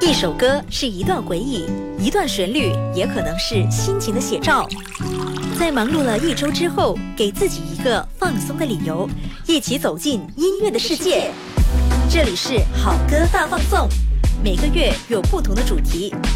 一首歌是一段回忆，一段旋律也可能是心情的写照。在忙碌了一周之后，给自己一个放松的理由，一起走进音乐的世界。这里是好歌大放送，每个月有不同的主题，